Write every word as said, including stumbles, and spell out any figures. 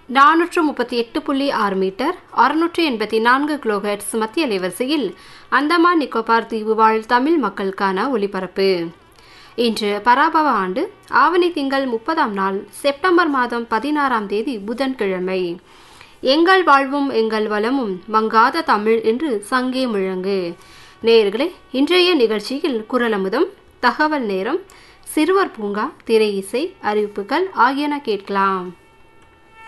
நானூற்று முப்பத்தி எட்டு புள்ளி ஆறு மீட்டர் அறுநூற்று எண்பத்தி நான்கு கிலோஹெர்ட்ஸ் மத்திய அலைவரிசையில் அந்தமான் நிக்கோபார் தீவு வாழ் தமிழ் மக்களுக்கான ஒலிபரப்பு. இன்று பராபவ ஆண்டு ஆவணி திங்கள் முப்பதாம் நாள் செப்டம்பர் மாதம் பதினாறாம் தேதி புதன்கிழமை. எங்கள் வாழ்வும் எங்கள் வளமும் மங்காத தமிழ் என்று சங்கே முழங்கு. நேயர்களே, இன்றைய நிகழ்ச்சியில் குரலமுதம், தகவல் நேரம், சிறுவர் பூங்கா, திரை இசை, அறிவிப்புகள் ஆகியன கேட்கலாம்.